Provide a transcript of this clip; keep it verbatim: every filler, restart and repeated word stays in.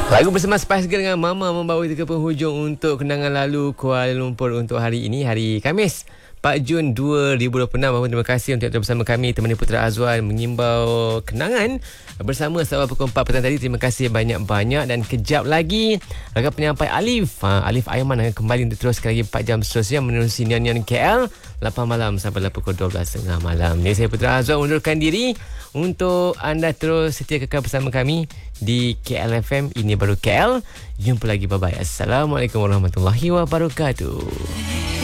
Lagu bersama Spice Girl dengan Mama membawa kita ke penghujung untuk kenangan lalu Kuala Lumpur untuk hari ini, hari Khamis empat Jun dua ribu dua puluh enam. Terima kasih untuk terus bersama kami, temani Putra Azwan mengimbau kenangan bersama sahabat pukul empat petang tadi. Terima kasih banyak-banyak. Dan kejap lagi rakan penyampai Alif ha, Alif Aiman akan kembali untuk terus sekali lagi empat jam seterusnya menerusi Nyanyian K L lapan malam sampai pukul dua belas tiga puluh malam. Ini saya Putra Azwan undurkan diri untuk anda terus setia kekal bersama kami di K L F M. Ini baru K L. Jumpa lagi, bye bye. Assalamualaikum warahmatullahi wabarakatuh.